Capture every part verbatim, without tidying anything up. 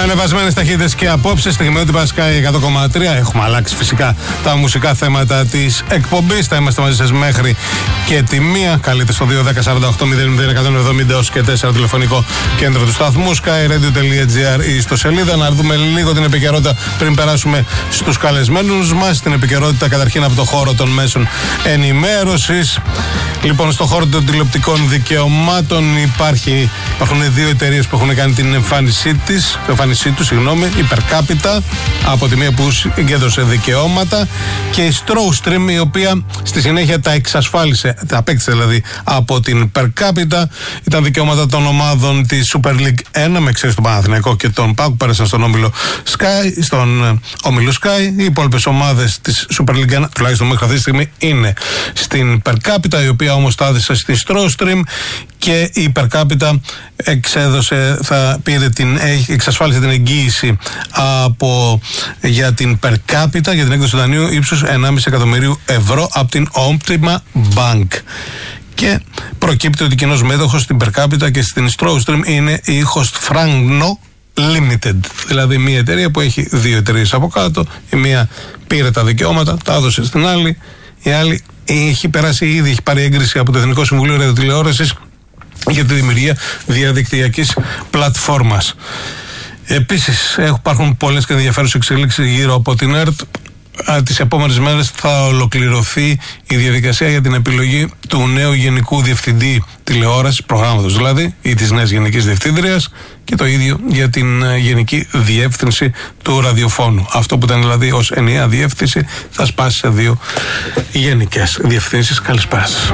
ανεβασμένες ταχύτητες και απόψε στη Χημεότυπα Sky εκατό κόμμα τρία. Έχουμε αλλάξει φυσικά τα μουσικά θέματα της εκπομπής. Θα είμαστε μαζί σας μέχρι και τη μία. Καλείτε στο δύο ένα μηδέν οκτώ μηδέν μηδέν εκατόν εβδομήντα ως και τέσσερα τηλεφωνικό κέντρο του σταθμού skyradio τελεία gr ή στο σελίδα. Να δούμε λίγο την επικαιρότητα πριν περάσουμε στους καλεσμένους μας. Την επικαιρότητα καταρχήν από το χώρο των μέσων ενημέρωσης. Λοιπόν, στο χώρο των τηλεοπτικών δικαιωμάτων υπάρχει, υπάρχουν δύο εταιρείες που έχουν κάνει την εμφάνισή της, εμφάνισή του, συγγνώμη, η Percapita, από τη μία που συγκέντρωσε δικαιώματα, και η Strawstream, η οποία στη συνέχεια τα εξασφάλισε, τα απέκτησε δηλαδή από την Percapita. Ήταν δικαιώματα των ομάδων της Super League ένα, με εξαίρεση τον Παναθηναϊκό και τον ΠΑΟΚ, που πέρασαν στον όμιλο Sky, στον όμιλο Sky. Οι υπόλοιπες ομάδες της Super League ένα, τουλάχιστον μέχρι αυτή τη στιγμή, είναι στην Percapita, η οποία όμως τα έδωσε στη Strawstream, και η Percapita εξέδωσε, θα πήρε την, εξασφάλισε την εγγύηση από, για την Percapita για την έκδοση του δανείου ύψους ενάμιση εκατομμυρίου ευρώ από την Optima Bank. Και προκύπτει ότι κοινός μέτοχος στην Percapita και στην Strawstream είναι η Hostfranno Limited, δηλαδή μια εταιρεία που έχει δύο εταιρείες από κάτω. Η μία πήρε τα δικαιώματα, τα έδωσε στην άλλη, η άλλη έχει περάσει ήδη, έχει πάρει έγκριση από το Εθνικό Συμβουλίο Ραδιοτηλεόρασης για τη δημιουργία διαδικτυακής πλατφόρμας. Επίσης υπάρχουν πολλές και ενδιαφέρουσες εξελίξεις γύρω από την ΕΡΤ. Τις επόμενες μέρες θα ολοκληρωθεί η διαδικασία για την επιλογή του νέου Γενικού Διευθυντή Τηλεόρασης, προγράμματος δηλαδή, ή της νέας Γενικής Διευθύντριας, και το ίδιο για την Γενική Διεύθυνση του Ραδιοφώνου. Αυτό που ήταν δηλαδή ως ενιαία διεύθυνση θα σπάσει σε δύο γενικές διευθύνσεις. Καλησπέρα σας.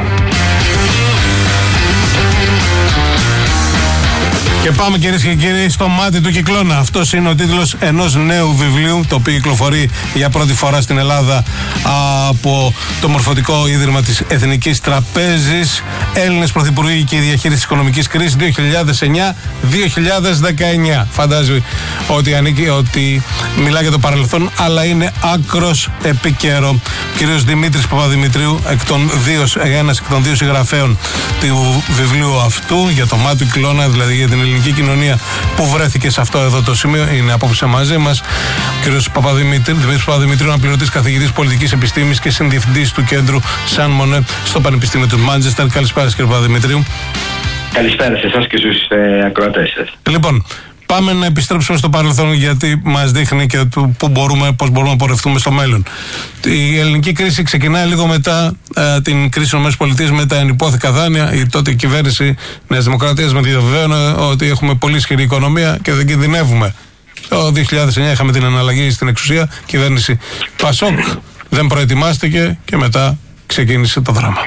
Και πάμε, κυρίες και κύριοι, στο μάτι του κυκλώνα. Αυτός είναι ο τίτλος ενός νέου βιβλίου, το οποίο κυκλοφορεί για πρώτη φορά στην Ελλάδα από το Μορφωτικό Ίδρυμα της Εθνικής Τραπέζης. Έλληνες Πρωθυπουργοί και η διαχείριση της οικονομικής κρίσης δύο χιλιάδες εννιά με δύο χιλιάδες δεκαεννιά. Φαντάζει ότι ανήκει, ότι μιλά για το παρελθόν, αλλά είναι άκρος επίκαιρο. Ο κύριος Δημήτρης Παπαδημητρίου, εκ των δύο, ένας εκ των δύο συγγραφέων του βιβλίου αυτού, για το μάτι του κυκλώνα, δηλαδή για την ελληνική κοινωνία που βρέθηκε σε αυτό εδώ το σημείο, είναι απόψε μαζί μας. Ο κ. Παπαδημητρίου, Δημήτρης Παπαδημητρίου, αναπληρωτής καθηγητής πολιτικής επιστήμης και συνδιευθυντής του κέντρου Σαν Μονέ στο Πανεπιστήμιο του Μάντζεστερ. Καλησπέρα, κ. Παπαδημητρίου. Καλησπέρα σε εσάς και στους ε, ακροατές σας. Λοιπόν, πάμε να επιστρέψουμε στο παρελθόν, γιατί μας δείχνει και πού μπορούμε, πώς μπορούμε να πορευτούμε στο μέλλον. Η ελληνική κρίση ξεκινάει λίγο μετά ε, την κρίση των ΗΠΑ με τα ενυπόθηκα δάνεια. Η τότε κυβέρνηση Νέας Δημοκρατίας με διαβεβαίωνε ότι έχουμε πολύ ισχυρή οικονομία και δεν κινδυνεύουμε. Το δύο χιλιάδες εννιά είχαμε την αναλλαγή στην εξουσία, κυβέρνηση Πασόκ δεν προετοιμάστηκε και μετά ξεκίνησε το δράμα.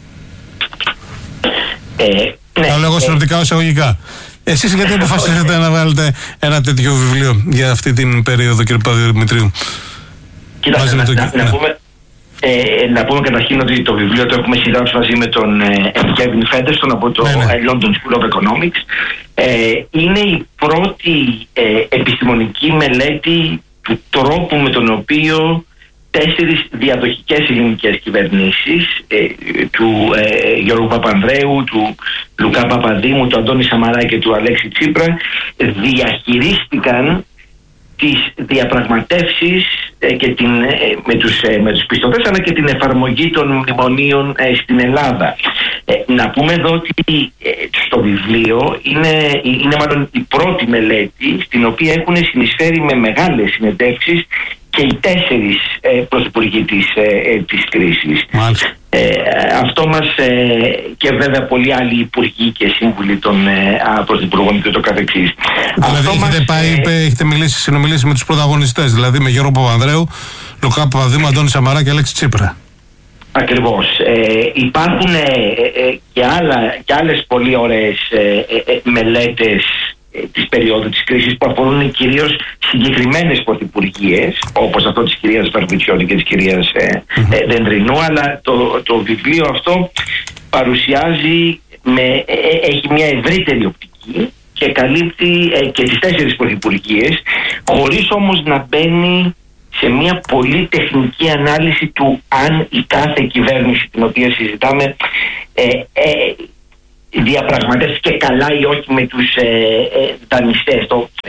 Ε, ναι, Τα λέω εγώ συνοπτικά ως εισαγωγικά. Εσείς γιατί αποφασίσατε να βάλετε ένα τέτοιο βιβλίο για αυτή την περίοδο, κύριε Παπαδημητρίου? Κοιτάξτε, να, να, να, πούμε, ε, να πούμε καταρχήν ότι το βιβλίο το έχουμε συγγράψει μαζί με τον ε, Kevin Featherstone από το ναι, ναι. London School of Economics. Ε, είναι η πρώτη ε, επιστημονική μελέτη του τρόπου με τον οποίο τέσσερις διαδοχικές ελληνικές κυβερνήσεις, ε, του ε, Γιώργου Παπανδρέου, του Λουκά Παπαδήμου, του Αντώνη Σαμαρά και του Αλέξη Τσίπρα, διαχειρίστηκαν τις διαπραγματεύσεις ε, και την, ε, με, τους, ε, με τους πιστωτές, αλλά και την εφαρμογή των μνημονίων ε, στην Ελλάδα. Ε, να πούμε εδώ ότι ε, στο βιβλίο είναι, είναι μάλλον η πρώτη μελέτη στην οποία έχουν συνεισφέρει με μεγάλες συνεντεύξεις και οι τέσσερις ε, πρωθυπουργοί της, ε, της κρίσης. Ε, αυτό μας ε, και βέβαια πολλοί άλλοι υπουργοί και σύμβουλοι των ε, πρωθυπουργών και το καθεξής. Δηλαδή αυτό έχετε, μας, πάει, ε, έχετε μιλήσει, συνομιλήσει με τους πρωταγωνιστές, δηλαδή με Γιώργο Παπανδρέου, Λουκά Παπαδήμου, Αντώνη Σαμαρά και Αλέξη Τσίπρα. Ακριβώς. Ε, υπάρχουν ε, ε, και, άλλα, και άλλες πολύ ωραίες ε, ε, μελέτες της περίοδου της κρίσης που αφορούν κυρίως συγκεκριμένες πρωθυπουργίες, όπως αυτό της κυρίας Βαρβιτσιώτη και της κυρίας ε, mm-hmm. ε, Δεντρινού, αλλά το, το βιβλίο αυτό παρουσιάζει, με, ε, έχει μια ευρύτερη οπτική και καλύπτει ε, και τις τέσσερις πρωθυπουργίες, χωρίς όμως να μπαίνει σε μια πολύ τεχνική ανάλυση του αν η κάθε κυβέρνηση την οποία συζητάμε ε, ε, διαπραγματεύτηκε καλά ή όχι με τους ε, ε, δανειστές. Το,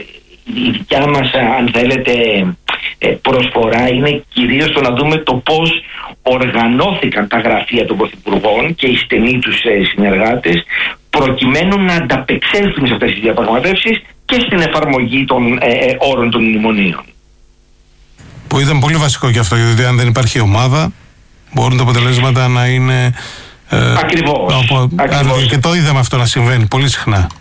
η δικιά μας, αν θέλετε, προσφορά είναι κυρίως το να δούμε το πώς οργανώθηκαν τα γραφεία των πρωθυπουργών και οι στενοί τους συνεργάτες προκειμένου να ανταπεξέλθουν σε αυτές τις διαπραγματεύσεις και στην εφαρμογή των ε, όρων των μνημονίων. Που ήταν πολύ βασικό και αυτό, γιατί αν δεν υπάρχει ομάδα μπορούν τα αποτελέσματα να είναι ε, ακριβώς, από, ακριβώς. Και το είδαμε αυτό να συμβαίνει πολύ συχνά.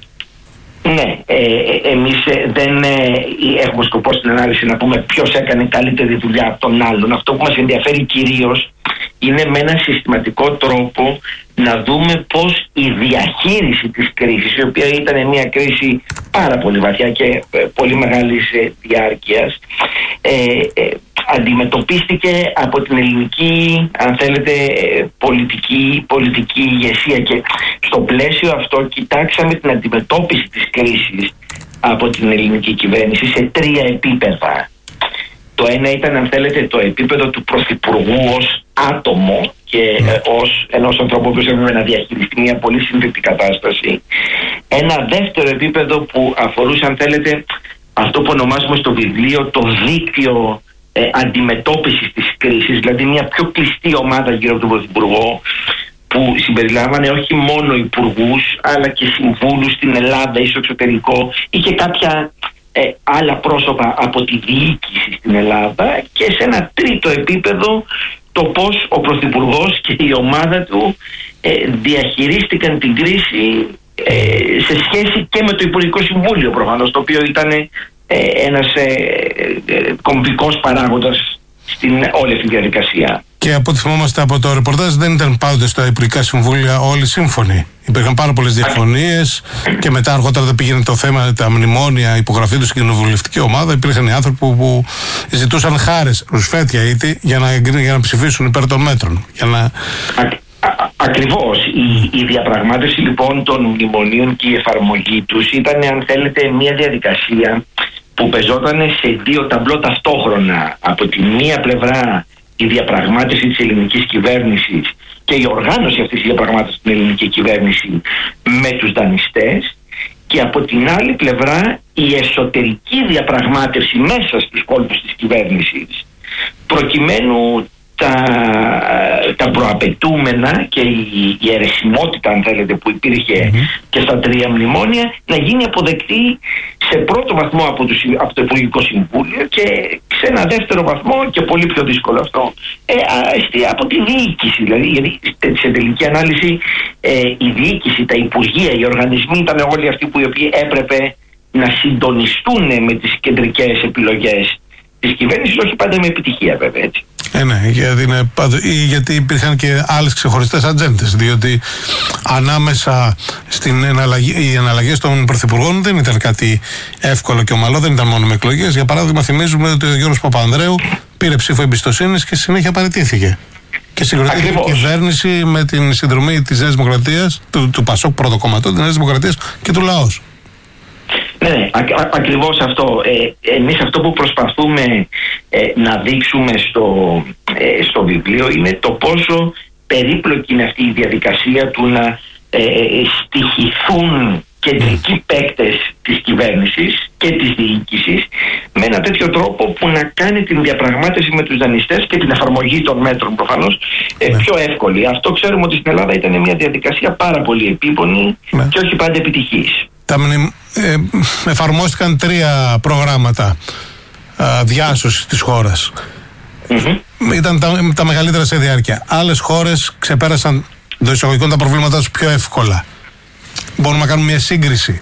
Ναι, ε, ε, εμείς ε, δεν ε, έχουμε σκοπό στην ανάλυση να πούμε ποιος έκανε καλύτερη δουλειά από τον άλλον. Αυτό που μας ενδιαφέρει κυρίως είναι με ένα συστηματικό τρόπο να δούμε πώς η διαχείριση της κρίσης, η οποία ήταν μια κρίση πάρα πολύ βαθιά και ε, πολύ μεγάλης ε, διάρκειας, ε, ε, αντιμετωπίστηκε από την ελληνική, αν θέλετε, πολιτική, πολιτική ηγεσία, και στο πλαίσιο αυτό κοιτάξαμε την αντιμετώπιση της κρίσης από την ελληνική κυβέρνηση σε τρία επίπεδα. Το ένα ήταν, αν θέλετε, το επίπεδο του πρωθυπουργού ως άτομο και ε, ως ενός ανθρώπου που έπρεπε να διαχειριστεί μια πολύ συνθετική κατάσταση. Ένα δεύτερο επίπεδο που αφορούσε, αν θέλετε, αυτό που ονομάζουμε στο βιβλίο το δίκτυο ε, αντιμετώπισης της κρίσης, δηλαδή μια πιο κλειστή ομάδα γύρω από τον πρωθυπουργό, που συμπεριλάμβανε όχι μόνο υπουργούς αλλά και συμβούλους στην Ελλάδα ή στο εξωτερικό, ή και κάποια ε, άλλα πρόσωπα από τη διοίκηση στην Ελλάδα, και σε ένα τρίτο επίπεδο το πώς ο πρωθυπουργός και η ομάδα του ε, διαχειρίστηκαν την κρίση ε, σε σχέση και με το Υπουργικό Συμβούλιο, προφανώς, το οποίο ήταν ε, ένας ε, ε, κομβικός παράγοντας στην όλη αυτή τη διαδικασία. Και από ό,τι θυμόμαστε από το ρεπορτάζ, δεν ήταν πάντοτε στα Υπουργικά Συμβούλια όλοι σύμφωνοι. Υπήρχαν πάρα πολλές διαφωνίες και μετά αργότερα δεν πήγαινε το θέμα, τα μνημόνια, η υπογραφή του στην κοινοβουλευτική ομάδα. Υπήρχαν οι άνθρωποι που, που ζητούσαν χάρες, ρουσφέτια ήδη, για να, για να ψηφίσουν υπέρ των μέτρων. Για να... Α, α, ακριβώς. Η, η διαπραγμάτευση λοιπόν των μνημονίων και η εφαρμογή τους ήταν, αν θέλετε, μια διαδικασία που πεζόταν σε δύο ταμπλό ταυτόχρονα. Από τη μία πλευρά η διαπραγμάτευση της ελληνικής κυβέρνησης και η οργάνωση αυτής της διαπραγμάτευσης στην ελληνική κυβέρνηση με τους δανειστές, και από την άλλη πλευρά η εσωτερική διαπραγμάτευση μέσα στους κόλπους της κυβέρνησης, προκειμένου τα, τα προαπαιτούμενα και η, η αιρεσιμότητα, αν θέλετε, που υπήρχε mm-hmm. και στα τρία μνημόνια να γίνει αποδεκτή σε πρώτο βαθμό από το, από το Υπουργικό Συμβούλιο και σε ένα δεύτερο βαθμό, και πολύ πιο δύσκολο αυτό, ε, από τη διοίκηση. Δηλαδή, γιατί σε τελική ανάλυση ε, η διοίκηση, τα υπουργεία, οι οργανισμοί ήταν όλοι αυτοί που οι οποίοι έπρεπε να συντονιστούν με τις κεντρικές επιλογές της κυβέρνησης, όχι πάντα με επιτυχία βέβαια, έτσι. Ε, ναι, γιατί, είναι, γιατί υπήρχαν και άλλες ξεχωριστές ατζέντες, διότι ανάμεσα στην εναλλαγή, οι εναλλαγές των πρωθυπουργών δεν ήταν κάτι εύκολο και ομαλό, δεν ήταν μόνο με εκλογές. Για παράδειγμα, θυμίζουμε ότι ο Γιώργος Παπανδρέου πήρε ψήφο εμπιστοσύνης και συνέχεια παραιτήθηκε. Και συγκροτήθηκε η κυβέρνηση με την συνδρομή της Νέας Δημοκρατίας, του, του Πασόκ Πρωτοκομματών, της Νέας Δημοκρατίας και του Λαός. Ναι, ναι, α, ακριβώς αυτό. Ε, εμείς αυτό που προσπαθούμε ε, να δείξουμε στο, ε, στο βιβλίο είναι το πόσο περίπλοκη είναι αυτή η διαδικασία του να ε, στοιχηθούν κεντρικοί παίκτες της κυβέρνησης και της διοίκησης με ένα τέτοιο τρόπο που να κάνει την διαπραγμάτευση με τους δανειστές και την εφαρμογή των μέτρων προφανώς ε, πιο εύκολη. Αυτό ξέρουμε ότι στην Ελλάδα ήταν μια διαδικασία πάρα πολύ επίπονη ναι. και όχι πάντα επιτυχής. Τα μνημ... ε, εφαρμόστηκαν τρία προγράμματα α, διάσωσης της χώρας. Mm-hmm. Ήταν τα, τα μεγαλύτερα σε διάρκεια. Άλλες χώρες ξεπέρασαν το εισαγωγικό τα προβλήματά τους πιο εύκολα. Μπορούμε να κάνουμε μια σύγκριση.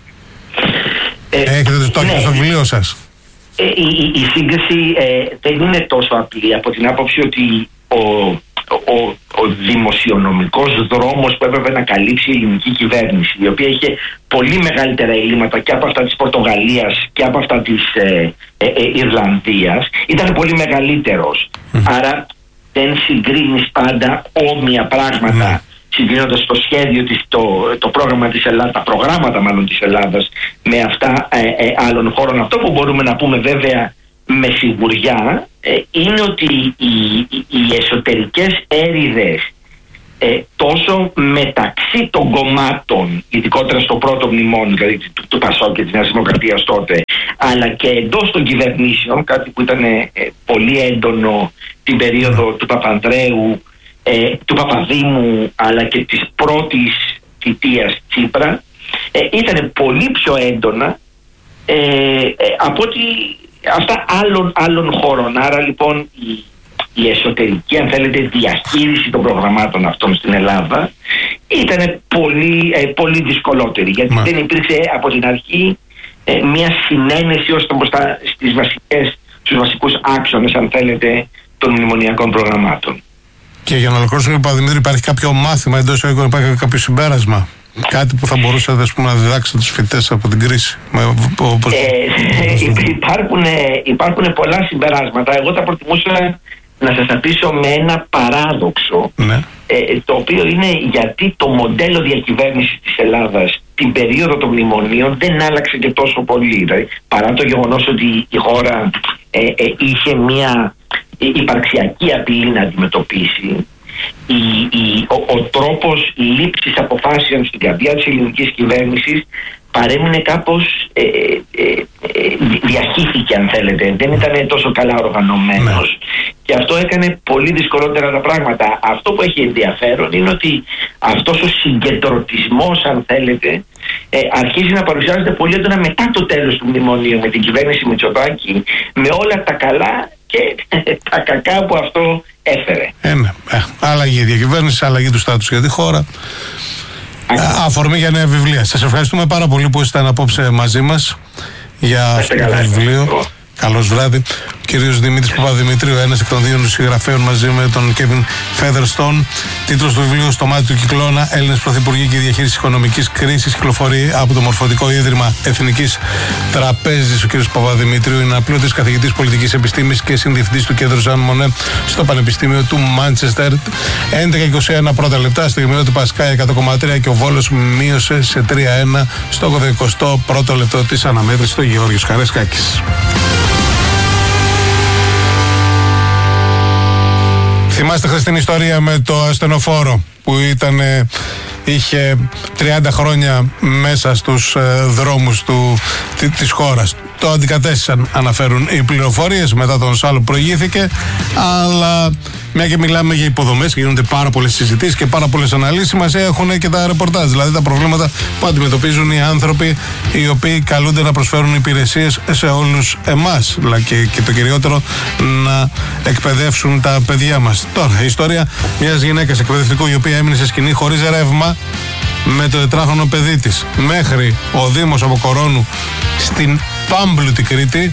Ε, Έχετε το ναι. στο βιβλίο σας. Ε, η, η, η σύγκριση ε, δεν είναι τόσο απλή από την άποψη ότι ο Ο, ο δημοσιονομικός δρόμος που έπρεπε να καλύψει η ελληνική κυβέρνηση, η οποία είχε πολύ μεγαλύτερα ελλείμματα και από αυτά της Πορτογαλίας και από αυτά της ε, ε, ε, Ιρλανδίας, ήταν πολύ μεγαλύτερος. Mm. Άρα δεν συγκρίνεις πάντα όμοια πράγματα mm. συγκρίνοντας το σχέδιο της, το, το πρόγραμμα της Ελλάδας, τα προγράμματα μάλλον της Ελλάδας με αυτά ε, ε, άλλων χώρων. Αυτό που μπορούμε να πούμε βέβαια με σιγουριά ε, είναι ότι οι, οι, οι εσωτερικές έρηδες ε, τόσο μεταξύ των κομμάτων, ειδικότερα στο πρώτο μνημόνιο, δηλαδή του, του Πασόκ και της Νέας Δημοκρατίας τότε, αλλά και εντός των κυβερνήσεων, κάτι που ήταν ε, πολύ έντονο την περίοδο του Παπανδρέου, ε, του Παπαδήμου, αλλά και της πρώτης θητείας Τσίπρα, ε, ήταν πολύ πιο έντονα ε, ε, από ότι αυτά άλλων, άλλων χώρων. Άρα λοιπόν η, η εσωτερική, αν θέλετε, διαχείριση των προγραμμάτων αυτών στην Ελλάδα ήταν πολύ, ε, πολύ δυσκολότερη, γιατί Μα. δεν υπήρξε από την αρχή ε, μια συνένεση ώστε μπροστά στις βασικές, στους βασικούς άξονες, αν θέλετε, των μνημονιακών προγραμμάτων. Και για να ολοκληρώσουμε, Παπαδημήτρη, υπάρχει κάποιο μάθημα εντός εισαγωγικών, υπάρχει κάποιο συμπέρασμα? Κάτι που θα μπορούσατε, ας πούμε, να διδάξετε τους φοιτητές από την κρίση? Όπως... Ε, υπάρχουν, υπάρχουν πολλά συμπεράσματα. Εγώ θα προτιμούσα να σας αφήσω με ένα παράδοξο, ναι. ε, το οποίο είναι γιατί το μοντέλο διακυβέρνησης της Ελλάδας την περίοδο των μνημονίων δεν άλλαξε και τόσο πολύ. Δηλαδή, παρά το γεγονός ότι η χώρα ε, ε, είχε μια υπαρξιακή απειλή να αντιμετωπίσει, η, η, ο, ο τρόπος λήψης αποφάσεων στην καρδιά της ελληνικής κυβέρνησης παρέμεινε κάπως ε, ε, ε, διαχύθηκε, αν θέλετε. Δεν ήταν τόσο καλά οργανωμένος. Ναι. Και αυτό έκανε πολύ δυσκολότερα τα πράγματα. Αυτό που έχει ενδιαφέρον είναι ότι αυτός ο συγκεντρωτισμός, αν θέλετε, ε, αρχίζει να παρουσιάζεται πολύ έντονα μετά το τέλος του μνημονίου, με την κυβέρνηση Μητσοτάκη, με όλα τα καλά και τα κακά που αυτό έφερε. Ε, ναι. ε, αλλαγή διακυβέρνηση, αλλαγή του στάτους για τη χώρα. Α, αφορμή για νέα βιβλία. Σας ευχαριστούμε πάρα πολύ που ήσασταν απόψε μαζί μας για αυτό το βιβλίο. Καλώς βράδυ. Ο κύριος Δημήτρης Παπαδημητρίου, ένας εκ των δύο συγγραφέων μαζί με τον Κέβιν Φέδερστον. Τίτλος του βιβλίου: Στο μάτι του κυκλώνα, Έλληνες πρωθυπουργοί και η διαχείριση οικονομικής κρίσης. Κυκλοφορεί από το Μορφωτικό Ίδρυμα Εθνικής Τραπέζης. Ο κύριος Παπαδημητρίου είναι αναπληρωτής καθηγητής πολιτικής επιστήμης και συνδιευθυντής του κέντρου Ζαν Μονέ στο Πανεπιστήμιο του Μάντσεστερ. έντεκα και είκοσι ένα πρώτα λεπτά, στη Γερμηνότητα Πασκάη εκατό κόμμα τρία και ο Βόλος μείωσε σε τρία ένα στο ογδοηκοστό πρώτο λεπτό της αναμέτρησης του Γεώργιος Καρεσκάκης. Θυμάστε χθες την ιστορία με το ασθενοφόρο που ήταν, είχε τριάντα χρόνια μέσα στους ε, δρόμους του, τη, της χώρας. Το αντικατέστησαν, αναφέρουν οι πληροφορίες, μετά τον Σάλο που προηγήθηκε, αλλά μια και μιλάμε για υποδομές και γίνονται πάρα πολλές συζητήσεις και πάρα πολλές αναλύσεις, μας έχουν και τα ρεπορτάζ, δηλαδή τα προβλήματα που αντιμετωπίζουν οι άνθρωποι οι οποίοι καλούνται να προσφέρουν υπηρεσίες σε όλους εμάς, αλλά και, και το κυριότερο, να εκπαιδεύσουν τα παιδιά μας. Τώρα, η ιστορία μιας γυναίκας εκπαιδευτικού η οποία έμεινε σε σκηνή χωρίς ρεύμα με το τετράχρονο παιδί της μέχρι ο Δήμος Αποκορώνου στην πάμπλουτη Κρήτη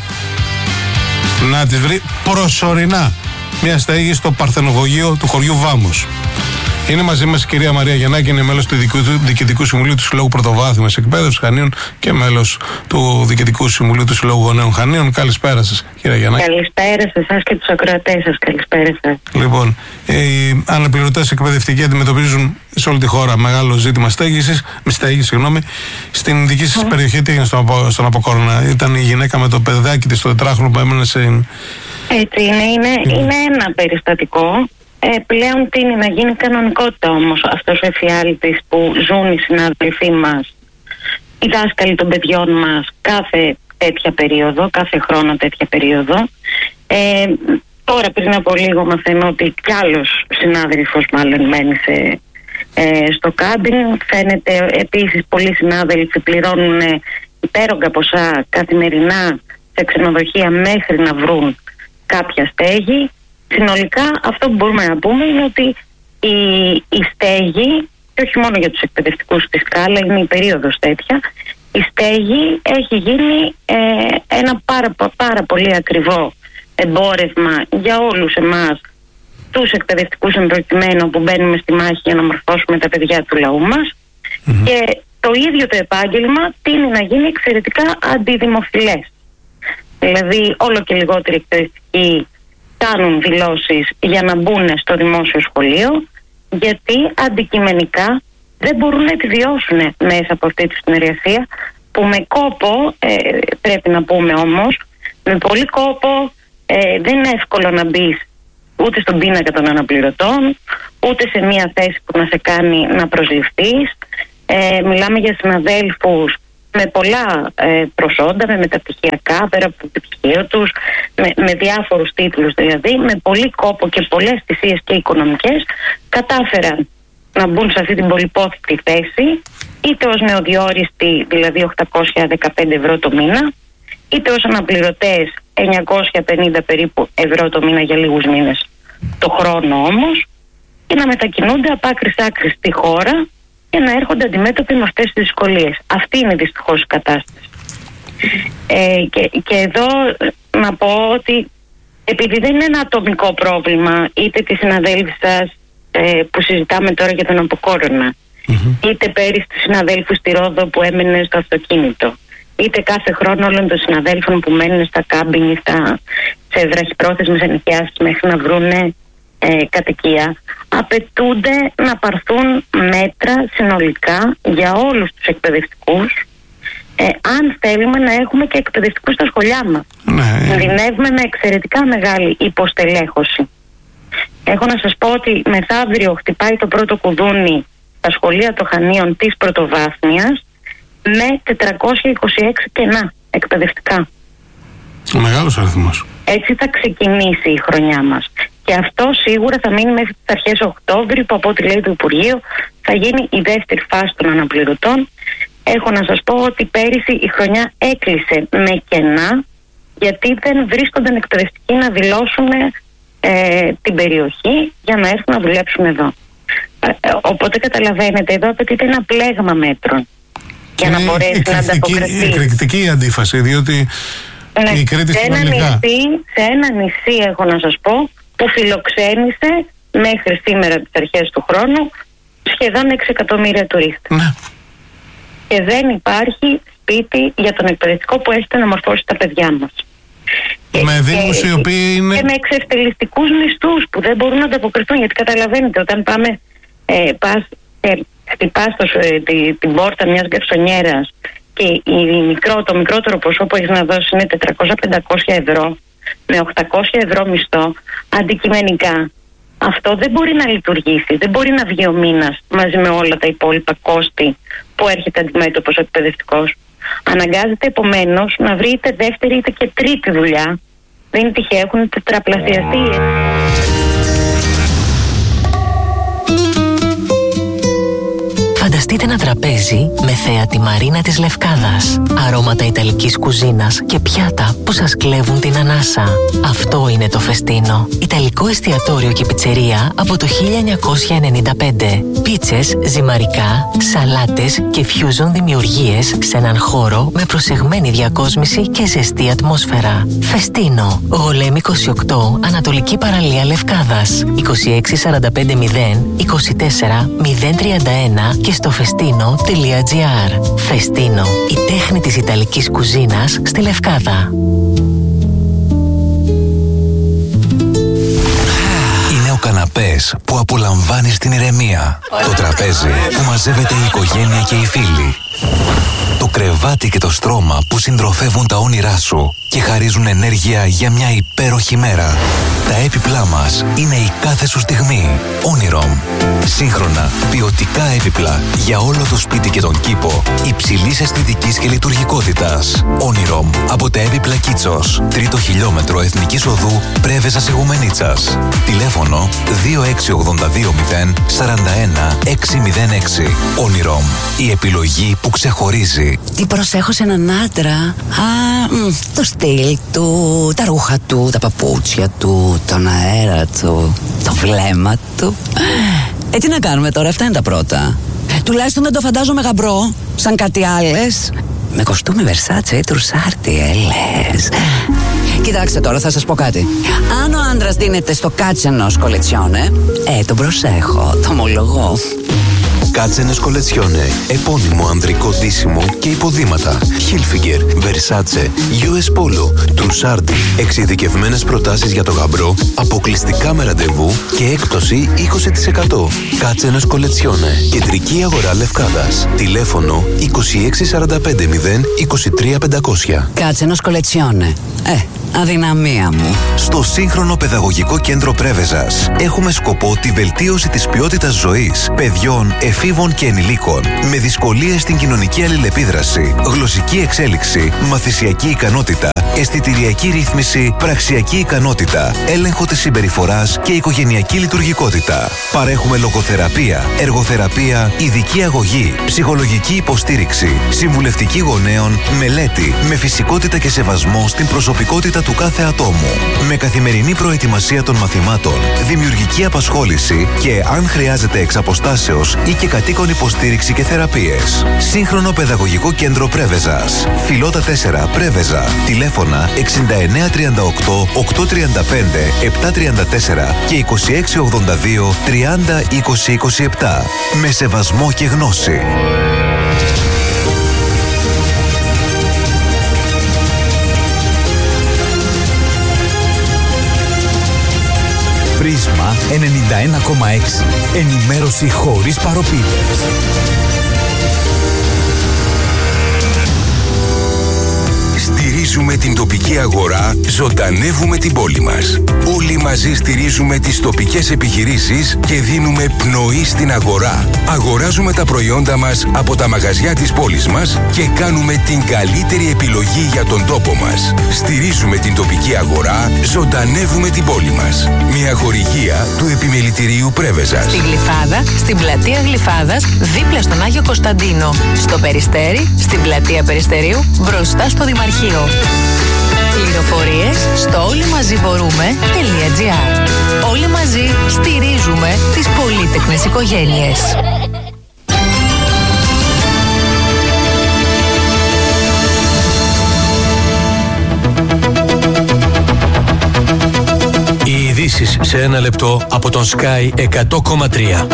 να της βρει προσωρινά μια στέγη στο Παρθενογωγείο του χωριού Βάμος. Είναι μαζί μας η κυρία Μαρία Γιαννάκη, είναι μέλος του Διοικητικού Συμβουλίου του Συλλόγου Πρωτοβάθμιας Εκπαίδευσης Χανίων και μέλος του Διοικητικού Συμβουλίου του Συλλόγου Γονέων Χανίων. Καλησπέρα σας, κυρία Γιαννάκη. Καλησπέρα σε εσάς και τους ακροατές σας. Καλησπέρα σας. Λοιπόν, οι αναπληρωτές εκπαιδευτικοί αντιμετωπίζουν σε όλη τη χώρα μεγάλο ζήτημα στέγησης, στέγης, συγγνώμη. Στην δική σας mm. περιοχή, τι έγινε στον, στον Αποκόρονα? Ήταν η γυναίκα με το παιδάκι της, το τετράχρονο που έμενε σε. Έτσι είναι, είναι, mm. είναι ένα περιστατικό. Ε, πλέον τείνει να γίνει κανονικότητα όμως αυτός ο εφιάλτης που ζουν οι συνάδελφοί μας, οι δάσκαλοι των παιδιών μας κάθε τέτοια περίοδο, κάθε χρόνο τέτοια περίοδο. Ε, τώρα πριν από λίγο μαθαίνω ότι κι άλλος συνάδελφος μάλλον μένει σε, ε, στο κάμπινγκ. Φαίνεται επίσης πολλοί συνάδελφοι πληρώνουν υπέρογκα ποσά καθημερινά σε ξενοδοχεία μέχρι να βρουν κάποια στέγη. Συνολικά αυτό που μπορούμε να πούμε είναι ότι η, η στέγη, και όχι μόνο για τους εκπαιδευτικούς φυσικά, αλλά είναι η περίοδος τέτοια, η στέγη έχει γίνει ε, ένα πάρα, πάρα πολύ ακριβό εμπόρευμα για όλους εμάς, τους εκπαιδευτικούς εμπροκειμένου που μπαίνουμε στη μάχη για να μορφώσουμε τα παιδιά του λαού μας. Mm-hmm. Και το ίδιο το επάγγελμα τείνει να γίνει εξαιρετικά αντιδημοφιλές. Δηλαδή όλο και λιγότεροι εκπαιδευτικοί κάνουν δηλώσεις για να μπουν στο δημόσιο σχολείο, γιατί αντικειμενικά δεν μπορούν να επιβιώσουν μέσα από αυτή τη συνεργασία που με κόπο, ε, πρέπει να πούμε όμως, με πολύ κόπο, ε, δεν είναι εύκολο να μπει ούτε στον πίνακα των αναπληρωτών, ούτε σε μια θέση που να σε κάνει να προσληφθείς. Ε, μιλάμε για συναδέλφους με πολλά ε, προσόντα, με μεταπτυχιακά, πέρα από το πτυχίο τους, με, με διάφορους τίτλους δηλαδή, με πολύ κόπο και πολλές θυσίες και οικονομικές, κατάφεραν να μπουν σε αυτή την πολυπόθητη θέση, είτε ως νεοδιόριστοι, δηλαδή οκτακόσια δεκαπέντε ευρώ το μήνα, είτε ως αναπληρωτές εννιακόσια πενήντα περίπου ευρώ το μήνα για λίγους μήνες το χρόνο όμως, και να μετακινούνται από άκρη σ' άκρη στη χώρα και να έρχονται αντιμέτωποι με αυτές τις δυσκολίες. Αυτή είναι δυστυχώς η κατάσταση. Ε, και, και εδώ να πω ότι επειδή δεν είναι ένα ατομικό πρόβλημα, είτε τη συναδέλφη σας ε, που συζητάμε τώρα για τον αποκόρονα, mm-hmm. είτε πέρυσι του συναδέλφου στη Ρόδο που έμενε στο αυτοκίνητο, είτε κάθε χρόνο όλων των συναδέλφων που μένουν στα κάμπινγκ ή στα, σε βραχυπρόθεσμες ενοικιάσεις μέχρι να βρούνε ε, κατοικία, απαιτούνται να πάρθουν μέτρα συνολικά για όλους τους εκπαιδευτικούς, ε, αν θέλουμε να έχουμε και εκπαιδευτικούς στα σχολιά μας. Ναι. Κινδυνεύουμε με εξαιρετικά μεγάλη υποστελέχωση. Έχω να σας πω ότι μεθαύριο χτυπάει το πρώτο κουδούνι στα σχολεία των Χανίων της πρωτοβάθμιας με τετρακόσια είκοσι έξι κενά εκπαιδευτικά. Ο μεγάλος αριθμός. Έτσι θα ξεκινήσει η χρονιά μας. Και αυτό σίγουρα θα μείνει μέχρι τις αρχές Οκτώβρη, που από ό,τι λέει το Υπουργείο θα γίνει η δεύτερη φάση των αναπληρωτών. Έχω να σας πω ότι πέρυσι η χρονιά έκλεισε με κενά, γιατί δεν βρίσκονταν εκπαιδευτικοί να δηλώσουν ε, την περιοχή για να έρθουν να δουλέψουν εδώ. Ε, οπότε καταλαβαίνετε, εδώ απαιτείται ένα πλέγμα μέτρων για να μπορέσει να ανταποκριθεί. Είναι εκρηκτική η αντίφαση, διότι ναι, η Κρήτη σε, ένα νησί, σε ένα νησί, έχω να σας πω, που φιλοξένησε μέχρι σήμερα τις αρχές του χρόνου σχεδόν έξι εκατομμύρια τουρίστες. Ναι. Και δεν υπάρχει σπίτι για τον εκπαιδευτικό που έχετε να μορφώσει τα παιδιά μας. Με δήμους οι οποίοι είναι... Και με εξευτελιστικούς μισθούς που δεν μπορούν να ανταποκριθούν. Γιατί καταλαβαίνετε, όταν πάμε, ε, πας, ε, χτυπάς το, ε, τη, την πόρτα μιας γκαρσονιέρας και η μικρό, το μικρότερο ποσό που έχεις να δώσεις είναι τετρακόσια με πεντακόσια ευρώ, με οκτακόσια ευρώ μισθό, αντικειμενικά αυτό δεν μπορεί να λειτουργήσει, δεν μπορεί να βγει ο μήνας μαζί με όλα τα υπόλοιπα κόστη που έρχεται αντιμέτωπος ο εκπαιδευτικός. Αναγκάζεται επομένως να βρει είτε δεύτερη είτε και τρίτη δουλειά. Δεν είναι τυχαίο, έχουν τετραπλασιαστεί. Φανταστείτε ένα τραπέζι με θέα τη Μαρίνα της Λευκάδας, αρώματα ιταλικής κουζίνας και πιάτα που σας κλέβουν την ανάσα. Αυτό είναι το Φεστίνο. Ιταλικό εστιατόριο και πιτσερία από το χίλια εννιακόσια ενενήντα πέντε. Πίτσες, ζυμαρικά, σαλάτες και φιούζον δημιουργίες σε έναν χώρο με προσεγμένη διακόσμηση και ζεστή ατμόσφαιρα. Φεστίνο. Γολέμη είκοσι οκτώ, Ανατολική Παραλία Λευκάδας. είκοσι έξι σαράντα πέντε μηδέν είκοσι τέσσερα μηδέν τριάντα ένα και στο φεστίνο τελεία τζι άρ. Φεστίνο, η τέχνη της ιταλικής κουζίνας στη Λευκάδα. Είναι ο καναπές που απολαμβάνεις την ηρεμία. Το τραπέζι που μαζεύεται η οικογένεια και οι φίλοι. Το κρεβάτι και το στρώμα που συντροφεύουν τα όνειρά σου και χαρίζουν ενέργεια για μια υπέροχη μέρα. Τα έπιπλά μας είναι η κάθε σου στιγμή. Onirom. Σύγχρονα, ποιοτικά έπιπλα για όλο το σπίτι και τον κήπο, υψηλής αισθητικής και λειτουργικότητας. Onirom από τα έπιπλα Κίτσος. Τρίτο χιλιόμετρο Εθνικής Οδού Πρέβεζας Ιγουμενίτσας. Τηλέφωνο δύο έξι ογδόντα δύο μηδέν σαράντα ένα έξι μηδέν έξι. Onirom. Η επιλογή που ξεχωρίζει. Τι προσέχω σε έναν άντρα? Α, μ, το στυλ του, τα ρούχα του, τα παπούτσια του, τον αέρα του, το βλέμμα του. Ε, τι να κάνουμε τώρα, αυτά είναι τα πρώτα. Τουλάχιστον δεν το φαντάζομαι γαμπρό, σαν κάτι άλλες. Με κοστούμι Versace ή τρουσάρτι, ε, λες. Κοιτάξτε τώρα, θα σας πω κάτι. Αν ο άντρας δίνεται στο κάτσενος κολετσιόνε, ε, τον προσέχω, το ομολογώ. Κάτσενες Κολετσιόνε. Επώνυμο ανδρικό ντύσιμο και υποδήματα. Hilfiger, Versace, γιου ες Polo, Trussardi. Εξειδικευμένες προτάσεις για το γαμπρό, αποκλειστικά με ραντεβού και έκπτωση είκοσι τοις εκατό. Κάτσενες Κολετσιόνε. Κεντρική αγορά Λευκάδας. Τηλέφωνο είκοσι έξι σαράντα πέντε μηδέν είκοσι τρία πεντακόσια. Κάτσενος Κολετσιόνε. Ε, αδυναμία μου. Στο σύγχρονο παιδαγωγικό κέντρο Πρέβεζας έχουμε σκοπό τη βελτίωση της ποιότητας ζωής παιδιών, εφήβων και ενηλίκων με δυσκολίες στην κοινωνική αλληλεπίδραση, γλωσσική εξέλιξη, μαθησιακή ικανότητα, αισθητηριακή ρύθμιση, πραξιακή ικανότητα, έλεγχο της συμπεριφοράς και οικογενειακή λειτουργικότητα. Παρέχουμε λογοθεραπεία, εργοθεραπεία, ειδική αγωγή, ψυχολογική υποστήριξη, συμβουλευτική γονέων, μελέτη, με φυσικότητα και σεβασμό στην προσωπικότητα του κάθε ατόμου. Με καθημερινή προετοιμασία των μαθημάτων, δημιουργική απασχόληση και, αν χρειάζεται, εξ αποστάσεως ή και κατοίκον υποστήριξη και θεραπείες. Σύγχρονο παιδαγωγικό κέντρο Πρέβεζας. Φιλότα τέσσερα Πρέβεζα. Τηλέφωνα εξήντα εννέα τριάντα οκτώ οκτακόσια τριάντα πέντε επτακόσια τριάντα τέσσερα και είκοσι έξι ογδόντα δύο τριάντα είκοσι είκοσι επτά. Με σεβασμό και γνώση. Πρίσμα ενενήντα ένα κόμμα έξι. Ενημέρωση χωρίς παροπίδες. Στηρίζουμε την τοπική αγορά, ζωντανεύουμε την πόλη μας. Όλοι μαζί στηρίζουμε τις τοπικές επιχειρήσεις και δίνουμε πνοή στην αγορά. Αγοράζουμε τα προϊόντα μας από τα μαγαζιά της πόλης μας και κάνουμε την καλύτερη επιλογή για τον τόπο μας. Στηρίζουμε την τοπική αγορά, ζωντανεύουμε την πόλη μας. Μια χορηγία του Επιμελητηρίου Πρέβεζας. Στη Γλυφάδα, στην πλατεία Γλυφάδας, δίπλα στον Άγιο Κωνσταντίνο. Στο Περιστέρι, στην πλατεία Περιστερίου, μπροστά στο Δημαρχείο. Πληροφορίες στο όλοιμαζιμπορούμε.gr. Όλοι μαζί στηρίζουμε τις πολύτεκνες οικογένειες. Οι ειδήσεις σε ένα λεπτό από τον Sky εκατό κόμμα τρία.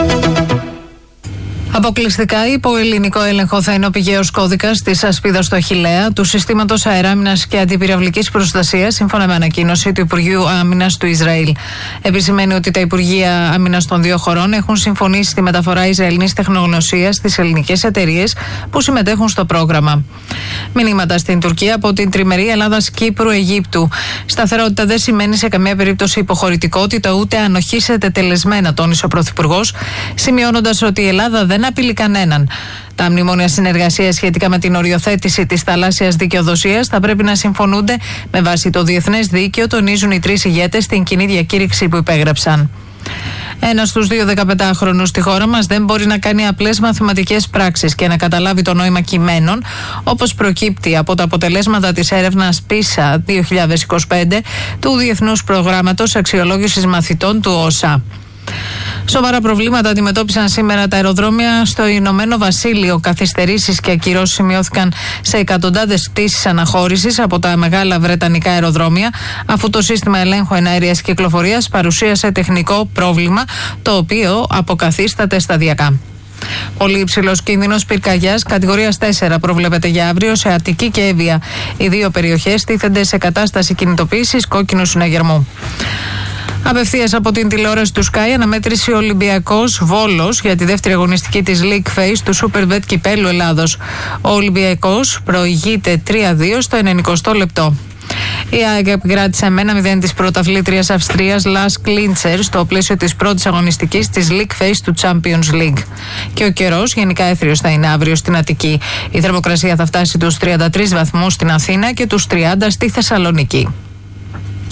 Αποκλειστικά υπό ελληνικό έλεγχο θα είναι ο πηγαίος κώδικας της ασπίδας του Αχιλλέα, του συστήματος αεράμινας και αντιπυραυλικής προστασίας, σύμφωνα με ανακοίνωση του Υπουργείου Άμυνας του Ισραήλ. Επισημαίνει ότι τα Υπουργεία Άμυνας των δύο χωρών έχουν συμφωνήσει στη μεταφορά Ισραηλινής τεχνογνωσίας στις ελληνικές εταιρείες που συμμετέχουν στο πρόγραμμα. Μηνύματα στην Τουρκία από την τριμερή Ελλάδας-Κύπρου-Αιγύπτου. Σταθερότητα δεν σημαίνει σε καμία περίπτωση υποχωρητικότητα ούτε ανοχή σε τετελεσμένα, τόνισε ο Πρωθυπουργός, σημειώνοντας ότι η Ελλάδα δεν απειλεί κανέναν. Τα μνημόνια συνεργασίας σχετικά με την οριοθέτηση της θαλάσσιας δικαιοδοσίας θα πρέπει να συμφωνούνται με βάση το διεθνές δίκαιο, τονίζουν οι τρεις ηγέτες στην κοινή διακήρυξη που υπέγραψαν. Ένας στους δύο δεκαπεντάχρονους στη χώρα μας δεν μπορεί να κάνει απλές μαθηματικές πράξεις και να καταλάβει το νόημα κειμένων, όπως προκύπτει από τα αποτελέσματα της έρευνας πίσα δύο χιλιάδες είκοσι πέντε του Διεθνούς Προγράμματος Αξιολόγησης Μαθητών του ΟΣΑ. Σοβαρά προβλήματα αντιμετώπισαν σήμερα τα αεροδρόμια στο Ηνωμένο Βασίλειο. Καθυστερήσεις και ακυρώσεις σημειώθηκαν σε εκατοντάδες πτήσεις αναχώρησης από τα μεγάλα βρετανικά αεροδρόμια, αφού το σύστημα ελέγχου εναέριας κυκλοφορίας παρουσίασε τεχνικό πρόβλημα, το οποίο αποκαθίσταται σταδιακά. Πολύ υψηλός κίνδυνος πυρκαγιάς κατηγορίας τέσσερα προβλέπεται για αύριο σε Αττική και Εύβοια. Οι δύο περιοχές τίθενται σε κατάσταση κινητοποίησης κόκκινου συναγερμού. Απευθείας από την τηλεόραση του Sky, αναμέτρηση Ολυμπιακός Βόλος για τη δεύτερη αγωνιστική της League Phase του Superbet Κυπέλλου Ελλάδος. Ο Ολυμπιακός προηγείται τρία δύο στο ενενηκοστό λεπτό. Η ΑΕΚ επικράτησε με ένα μηδέν της πρωταθλήτριας Αυστρίας Λας Κλίντσερ στο πλαίσιο της πρώτης αγωνιστικής της League Phase του Champions League. Και ο καιρός γενικά έθριος θα είναι αύριο στην Αττική. Η θερμοκρασία θα φτάσει τους τριάντα τρεις βαθμούς στην Αθήνα και τους τριάντα στη Θεσσαλονίκη.